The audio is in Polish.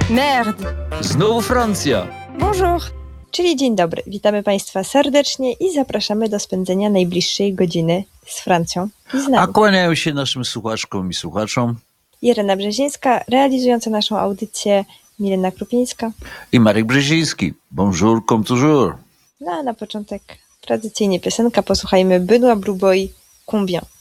Merde! Znowu Francja! Bonjour! Czyli dzień dobry. Witamy Państwa serdecznie i zapraszamy do spędzenia najbliższej godziny z Francją i z A nami. kłaniają się naszym słuchaczkom i słuchaczom Irena Brzezińska, realizująca naszą audycję Milena Krupińska. i Marek Brzeziński. Bonjour, comme toujours. No a na początek tradycyjnie piosenka. Posłuchajmy Benoît Blueboy, Combien.